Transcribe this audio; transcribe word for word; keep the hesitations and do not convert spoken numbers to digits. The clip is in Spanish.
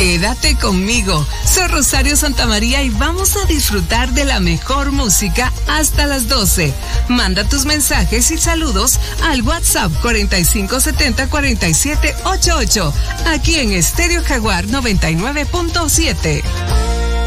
Quédate conmigo. Soy Rosario Santamaría y vamos a disfrutar de la mejor música hasta las doce. Manda tus mensajes y saludos al WhatsApp cuarenta y cinco setenta cuarenta y siete ochenta y ocho, aquí en Estéreo Jaguar noventa y nueve punto siete.